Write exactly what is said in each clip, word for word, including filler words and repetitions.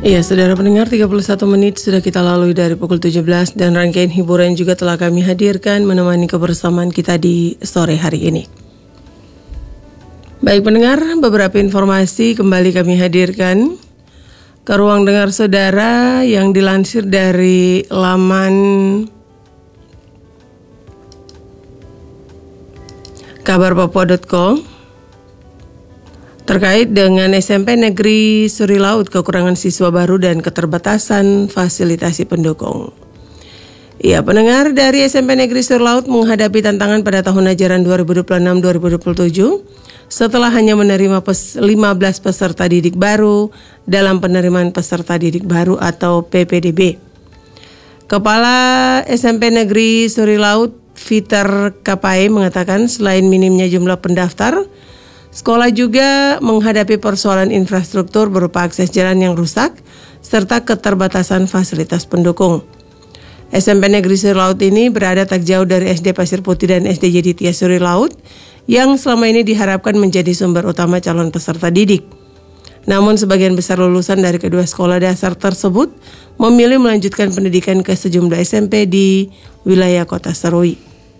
Iya, saudara pendengar, tiga puluh satu menit sudah kita lalui dari pukul tujuh belas dan rangkaian hiburan juga telah kami hadirkan menemani kebersamaan kita di sore hari ini. Baik pendengar, beberapa informasi kembali kami hadirkan ke ruang dengar saudara yang dilansir dari laman kabar papua dot com terkait dengan S M P Negeri Suri Laut, kekurangan siswa baru dan keterbatasan fasilitasi pendukung. Ya, pendengar, dari S M P Negeri Suri Laut menghadapi tantangan pada tahun ajaran dua ribu dua puluh enam dua ribu dua puluh tujuh setelah hanya menerima pes- lima belas peserta didik baru dalam penerimaan peserta didik baru atau P P D B. Kepala S M P Negeri Suri Laut, Peter Kapai, mengatakan selain minimnya jumlah pendaftar, sekolah juga menghadapi persoalan infrastruktur berupa akses jalan yang rusak serta keterbatasan fasilitas pendukung. S M P Negeri Suri Laut ini berada tak jauh dari S D Pasir Putih dan S D Jeditya Suri Laut yang selama ini diharapkan menjadi sumber utama calon peserta didik. Namun sebagian besar lulusan dari kedua sekolah dasar tersebut memilih melanjutkan pendidikan ke sejumlah S M P di wilayah Kota Serui.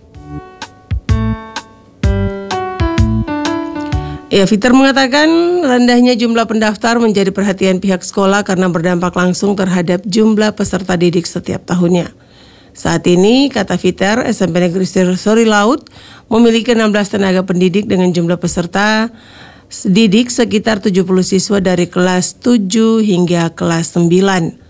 Ya, Peter mengatakan rendahnya jumlah pendaftar menjadi perhatian pihak sekolah karena berdampak langsung terhadap jumlah peserta didik setiap tahunnya. Saat ini, kata Peter, S M P Negeri Suri Laut memiliki enam belas tenaga pendidik dengan jumlah peserta didik sekitar tujuh puluh siswa dari kelas tujuh hingga kelas sembilan.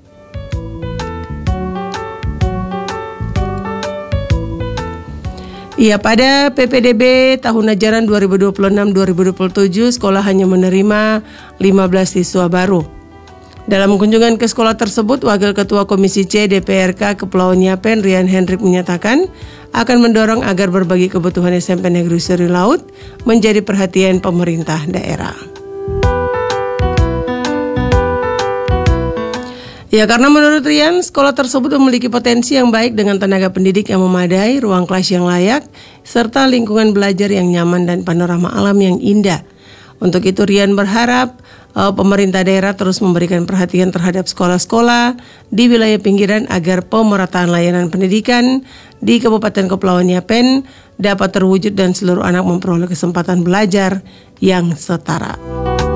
Ya, pada P P D B tahun ajaran dua ribu dua puluh enam dua ribu dua puluh tujuh, sekolah hanya menerima lima belas siswa baru. Dalam kunjungan ke sekolah tersebut, Wakil Ketua Komisi C D P R K Kepulauan Yapen, Rian Hendrik, menyatakan akan mendorong agar berbagai kebutuhan S M P Negeri Suri Laut menjadi perhatian pemerintah daerah. Ya, karena menurut Rian, sekolah tersebut memiliki potensi yang baik dengan tenaga pendidik yang memadai, ruang kelas yang layak, serta lingkungan belajar yang nyaman dan panorama alam yang indah. Untuk itu Rian berharap uh, pemerintah daerah terus memberikan perhatian terhadap sekolah-sekolah di wilayah pinggiran agar pemerataan layanan pendidikan di Kabupaten Kepulauan Yapen dapat terwujud dan seluruh anak memperoleh kesempatan belajar yang setara.